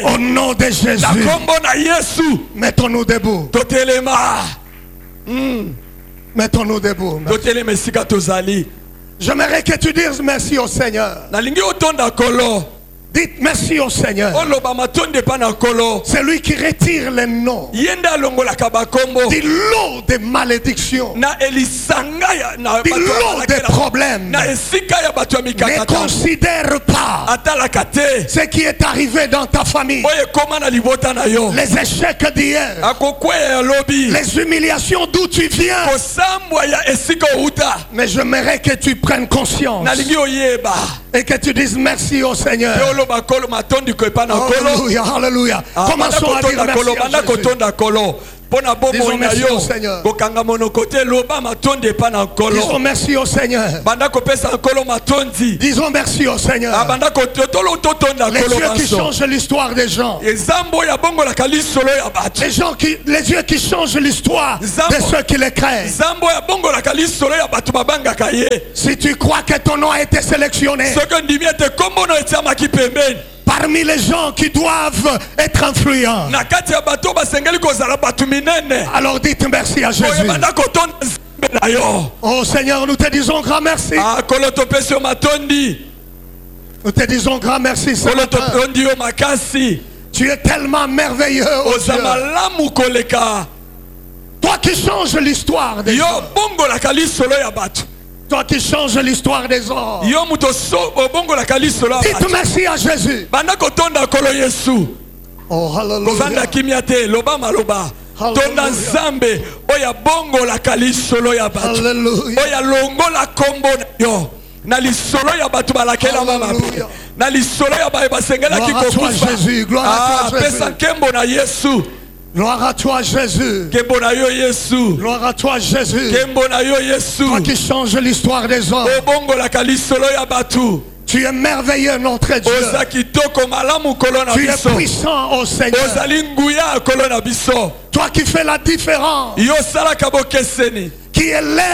Au nom de Jésus. Mettons-nous debout. Mettons-nous debout. J'aimerais que tu dises merci au Seigneur. Dites merci au Seigneur. C'est lui qui retire les noms. Dit l'eau des malédictions. Dit l'eau des problèmes. Ne considère pas ce qui est arrivé dans ta famille. Les échecs d'hier. Les humiliations d'où tu viens. Mais j'aimerais que tu prennes conscience. Et que tu dises merci au Seigneur. Alléluia, alléluia. Commençons à dire merci à Jésus. Disons merci au Seigneur. Disons merci au Seigneur. Disons merci au Seigneur. Les dieux qui changent l'histoire des gens. Les dieux qui changent l'histoire de ceux qui les craignent. Si tu crois que ton nom a été sélectionné parmi les gens qui doivent être influents, alors dites merci à Jésus. Oh Seigneur, nous te disons grand merci. Nous te disons grand merci, Seigneur. Tu es tellement merveilleux, oh Dieu. Toi qui changes l'histoire des gens. Toi qui changes l'histoire des hommes. Dites merci à Jésus. Oh, hallelujah. Gloire à toi Jésus. Gloire à toi Jésus. Gloire à toi Jésus. Toi qui changes l'histoire des hommes. Tu es merveilleux notre Dieu. Tu es puissant au Seigneur. Toi qui fais la différence. Qui est